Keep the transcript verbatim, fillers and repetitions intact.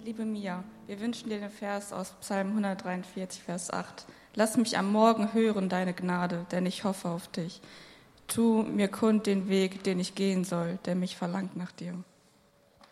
Liebe Mia, wir wünschen dir den Vers aus Psalm hundertdreiundvierzig, Vers acht. Lass mich am Morgen hören deine Gnade, denn ich hoffe auf dich. Tu mir kund den Weg, den ich gehen soll, der mich verlangt nach dir.